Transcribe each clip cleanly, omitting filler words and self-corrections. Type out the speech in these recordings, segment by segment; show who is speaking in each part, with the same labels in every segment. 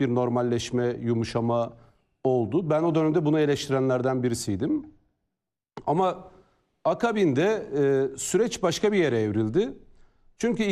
Speaker 1: bir normalleşme, yumuşama oldu. Ben o dönemde bunu eleştirenlerden birisiydim. Ama akabinde süreç başka bir yere evrildi. Çünkü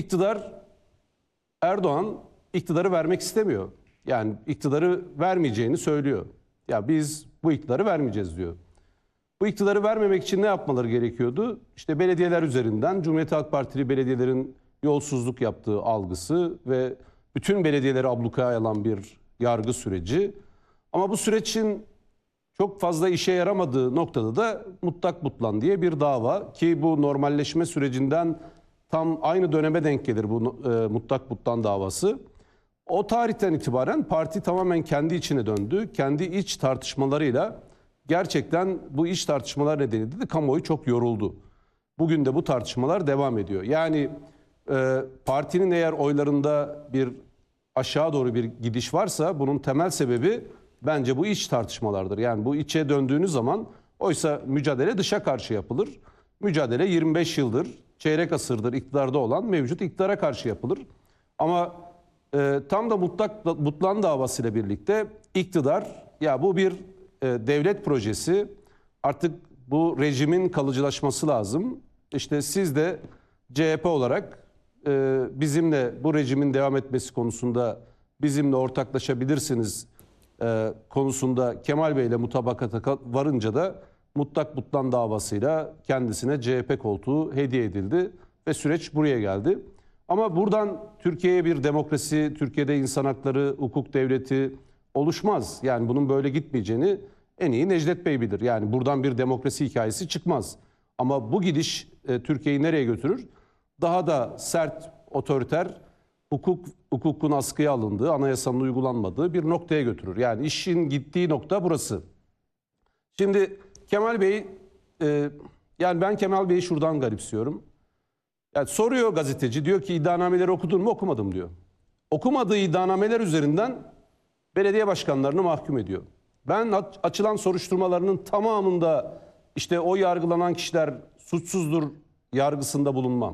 Speaker 1: Erdoğan iktidarı vermek istemiyor. Yani iktidarı vermeyeceğini söylüyor. Ya biz bu iktidarı vermeyeceğiz diyor. Bu iktidarı vermemek için ne yapmaları gerekiyordu? İşte belediyeler üzerinden Cumhuriyet Halk Partili belediyelerin yolsuzluk yaptığı algısı ve bütün belediyeleri ablukaya alan bir yargı süreci. Ama bu sürecin çok fazla işe yaramadığı noktada da mutlak butlan diye bir dava, ki bu normalleşme sürecinden tam aynı döneme denk gelir bu mutlak butlan davası. O tarihten itibaren parti tamamen kendi içine döndü. Kendi iç tartışmalarıyla, gerçekten bu iç tartışmalar nedeniyle de kamuoyu çok yoruldu. Bugün de bu tartışmalar devam ediyor. Yani partinin eğer oylarında bir aşağı doğru bir gidiş varsa bunun temel sebebi bence bu iç tartışmalardır. Yani bu içe döndüğünüz zaman, oysa mücadele dışa karşı yapılır. Mücadele 25 yıldır, çeyrek asırdır iktidarda olan mevcut iktidara karşı yapılır. Ama tam da mutlak butlan davasıyla birlikte iktidar, ya bu bir devlet projesi, artık bu rejimin kalıcılaşması lazım. İşte siz de CHP olarak bizimle bu rejimin devam etmesi konusunda bizimle ortaklaşabilirsiniz konusunda Kemal Bey ile mutabakata varınca da mutlak butlan davasıyla kendisine CHP koltuğu hediye edildi ve süreç buraya geldi. Ama buradan Türkiye'ye bir demokrasi, Türkiye'de insan hakları, hukuk devleti oluşmaz. Yani bunun böyle gitmeyeceğini en iyi Necdet Bey bilir. Yani buradan bir demokrasi hikayesi çıkmaz. Ama bu gidiş Türkiye'yi nereye götürür? Daha da sert, otoriter, hukukun askıya alındığı, anayasanın uygulanmadığı bir noktaya götürür. Yani işin gittiği nokta burası. Şimdi Kemal Bey, yani ben Kemal Bey'i şuradan garipsiyorum. Yani soruyor gazeteci, diyor ki iddianameleri okudun mu? Okumadım diyor. Okumadığı iddianameler üzerinden belediye başkanlarını mahkum ediyor. Ben açılan soruşturmalarının tamamında işte o yargılanan kişiler suçsuzdur yargısında bulunmam.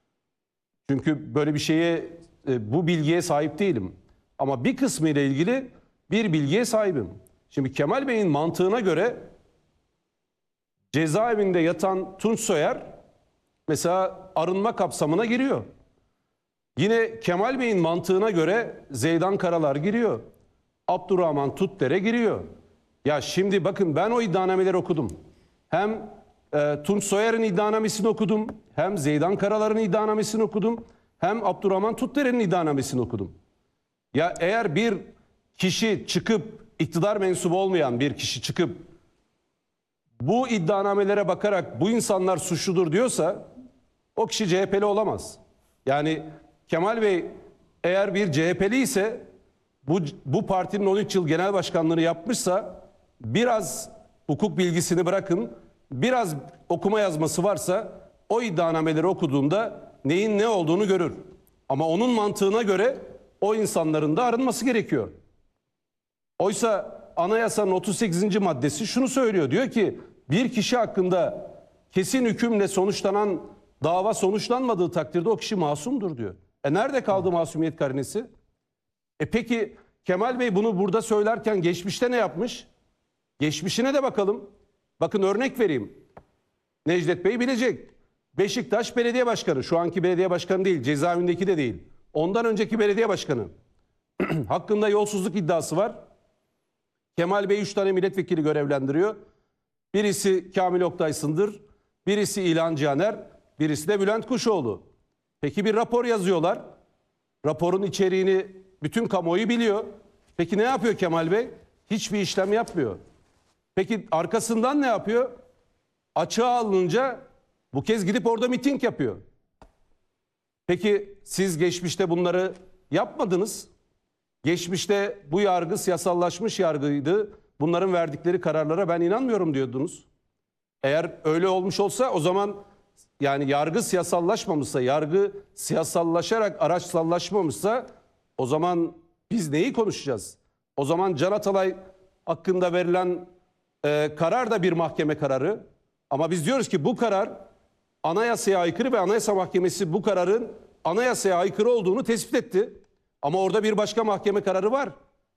Speaker 1: Çünkü böyle bir şeye, bu bilgiye sahip değilim. Ama bir kısmı ile ilgili bir bilgiye sahibim. Şimdi Kemal Bey'in mantığına göre cezaevinde yatan Tunç Soyer mesela arınma kapsamına giriyor. Yine Kemal Bey'in mantığına göre Zeydan Karalar giriyor. Abdurrahman Tutdere giriyor. Ya şimdi bakın, ben o iddianameleri okudum. Hem Tunç Soyer'in iddianamesini okudum, hem Zeydan Karalar'ın iddianamesini okudum, hem Abdurrahman Tutdere'nin iddianamesini okudum. Ya eğer bir kişi çıkıp, iktidar mensubu olmayan bir kişi çıkıp bu iddianamelere bakarak bu insanlar suçludur diyorsa, o kişi CHP'li olamaz. Yani Kemal Bey eğer bir CHP'li ise, bu partinin 13 yıl genel başkanlığını yapmışsa, biraz hukuk bilgisini bırakın, biraz okuma yazması varsa o iddianameleri okuduğunda neyin ne olduğunu görür. Ama onun mantığına göre o insanların da arınması gerekiyor. Oysa anayasanın 38. maddesi şunu söylüyor. Diyor ki bir kişi hakkında kesin hükümle sonuçlanan dava sonuçlanmadığı takdirde o kişi masumdur diyor. Nerede kaldı masumiyet karinesi? Peki Kemal Bey bunu burada söylerken geçmişte ne yapmış? Geçmişine de bakalım. Bakın örnek vereyim. Necdet Bey bilecek. Beşiktaş Belediye Başkanı. Şu anki belediye başkanı değil. Cezaevindeki de değil. Ondan önceki belediye başkanı. Hakkında yolsuzluk iddiası var. Kemal Bey 3 tane milletvekili görevlendiriyor. Birisi Kamil Oktay Sındır, birisi İlhan Cihaner, birisi de Bülent Kuşoğlu. Peki bir rapor yazıyorlar. Raporun içeriğini bütün kamuoyu biliyor. Peki ne yapıyor Kemal Bey? Hiçbir işlem yapmıyor. Peki arkasından ne yapıyor? Açığa alınınca bu kez gidip orada miting yapıyor. Peki siz geçmişte bunları yapmadınız. Geçmişte bu yargı siyasallaşmış yargıydı. Bunların verdikleri kararlara ben inanmıyorum diyordunuz. Eğer öyle olmuş olsa, o zaman yani yargı siyasallaşmamışsa, yargı siyasallaşarak araçsallaşmamışsa, o zaman biz neyi konuşacağız? O zaman Can Atalay hakkında verilen karar da bir mahkeme kararı. Ama biz diyoruz ki bu karar anayasaya aykırı ve Anayasa Mahkemesi bu kararın anayasaya aykırı olduğunu tespit etti. Ama orada bir başka mahkeme kararı var.